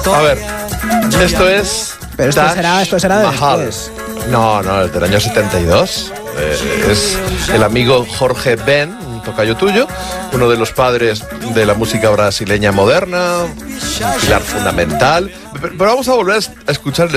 A ver, esto es... Pero esto será de Mahal. después. No, es del año 72. Es el amigo Jorge Ben, un tocayo tuyo, uno de los padres de la música brasileña moderna, un pilar fundamental. Pero vamos a volver a escuchar